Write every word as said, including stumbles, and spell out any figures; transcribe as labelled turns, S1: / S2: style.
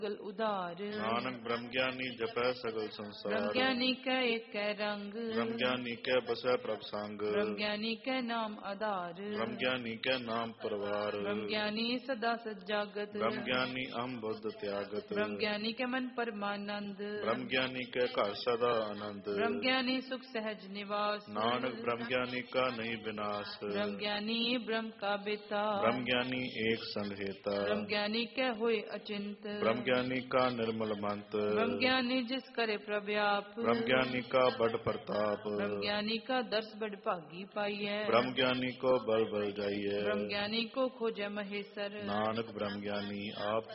S1: सगल उधार।
S2: नानक ब्रह्म ज्ञानी जपै सगल संसार।
S1: ब्रह्म ज्ञानी कै एक कै रंग।
S2: ब्रह्म ज्ञानी कै बसै प्रभ संग।
S1: ब्रह्म ज्ञानी कै नाम आधार।
S2: ब्रह्म ज्ञानी कै नाम परवार।
S1: ब्रह्म ज्ञानी सदा सजागत।
S2: ब्रह्म ज्ञानी अहम बुद्ध त्यागत।
S1: ब्रह्म ज्ञानी के मन परमानंद।
S2: ब्रह्म ज्ञानी के घर सदा आनंद।
S1: ब्रह्म ज्ञानी सुख सहज निवास।
S2: नानक ब्रह्म ज्ञानी का नहीं विनाश।
S1: ब्रह्म ज्ञानी ब्रह्म का बेता।
S2: ब्रह्म ज्ञानी एक संग हेता।
S1: ब्रह्म ज्ञानी कै होए अचिंत।
S2: ब्रह्म ज्ञानी का निर्मल मंत।
S1: ब्रह्म ज्ञानी जिस करे प्रव्याप।
S2: ब्रह्म ज्ञानी का बड़ प्रताप।
S1: ब्रह्म ज्ञानी का दर्श बड़ भागी पाइयै।
S2: ब्रह्म ज्ञानी को बल बल जाइए।
S1: ब्रह्म ज्ञानी को खोजे महेश्वर।
S2: नानक ब्रह्म ज्ञानी आप